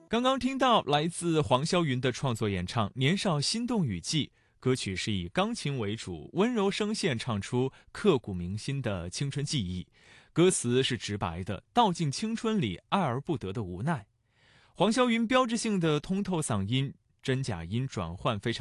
刚刚听到来自黄霄云的创作演唱《年少心动雨季》，歌曲是以钢琴为主，温柔声线唱出刻骨铭心的青春记忆，歌词是直白的，道尽青春里爱而不得的无奈。黄霄云标志性的通透嗓音，真假音转换非常